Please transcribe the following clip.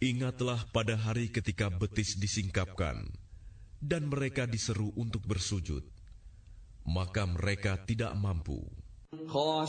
Ingatlah pada hari ketika betis disingkapkan dan mereka diseru untuk bersujud, maka mereka tidak mampu.